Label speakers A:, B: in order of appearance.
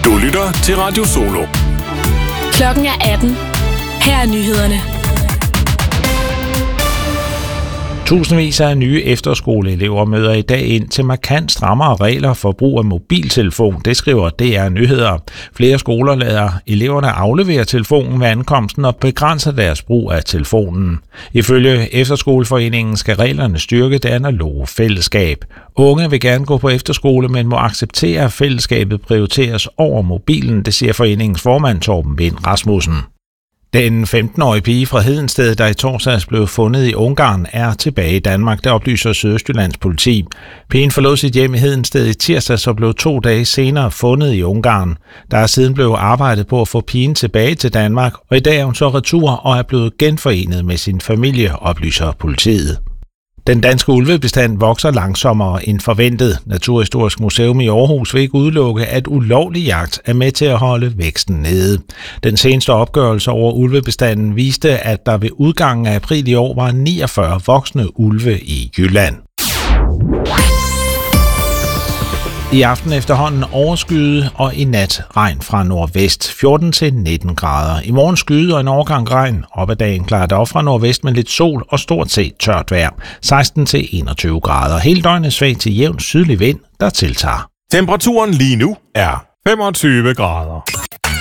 A: Du lytter til Radio Solo.
B: Klokken er 18. Her er nyhederne.
C: Tusindvis af nye efterskoleelever møder i dag ind til markant strammere regler for brug af mobiltelefon. Det skriver DR Nyheder. Flere skoler lader eleverne aflevere telefonen ved ankomsten og begrænser deres brug af telefonen. Ifølge Efterskoleforeningen skal reglerne styrke det analoge fællesskab. Unge vil gerne gå på efterskole, men må acceptere, at fællesskabet prioriteres over mobilen, det siger foreningens formand Torben Vind Rasmussen. Den 15-årige pige fra Hedensted, der i torsdags blev fundet i Ungarn, er tilbage i Danmark, det oplyser Sydøstjyllands politi. Pigen forlod sit hjem i Hedensted i tirsdags og blev 2 dage senere fundet i Ungarn. Der er siden blevet arbejdet på at få pigen tilbage til Danmark, og i dag er hun så retur og er blevet genforenet med sin familie, oplyser politiet. Den danske ulvebestand vokser langsommere end forventet. Naturhistorisk Museum i Aarhus vil ikke udelukke, at ulovlig jagt er med til at holde væksten nede. Den seneste opgørelse over ulvebestanden viste, at der ved udgangen af april i år var 49 voksne ulve i Jylland. I aften efterhånden overskyet og i nat regn fra nordvest, 14 til 19 grader. I morgen skyde og en overgang regn. Op ad dagen klart op fra nordvest med lidt sol og stort set tørt vejr, 16 til 21 grader. Hele døgnet svag til jævn sydlig vind, der tiltager.
A: Temperaturen lige nu er 25 grader.